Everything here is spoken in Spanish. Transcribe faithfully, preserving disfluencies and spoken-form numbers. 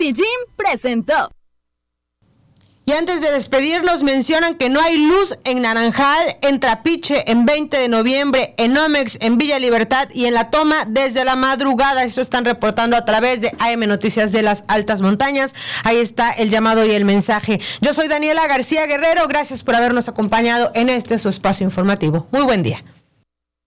City Gym presentó. Y antes de despedirnos, mencionan que no hay luz en Naranjal, en Trapiche, en veinte de noviembre, en Omex, en Villa Libertad y en La Toma desde la madrugada. Esto están reportando a través de A M Noticias de las Altas Montañas. Ahí está el llamado y el mensaje. Yo soy Daniela García Guerrero. Gracias por habernos acompañado en este su espacio informativo. Muy buen día.